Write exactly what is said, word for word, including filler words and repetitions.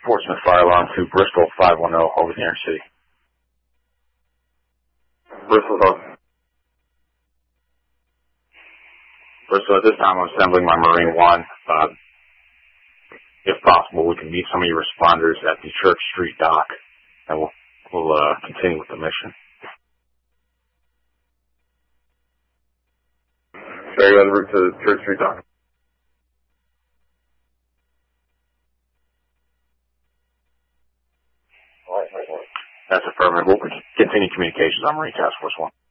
Portsmouth fire alarm to Bristol five one zero over the inner city. Bristol, hold. Bristol, at this time I'm assembling my Marine one. Uh, if possible, we can meet some of your responders at the Church Street dock, and we'll, we'll uh, continue with the mission. Show you on the route to Church Street dock. That's affirmative. We'll continue communications on Marine Task Force one.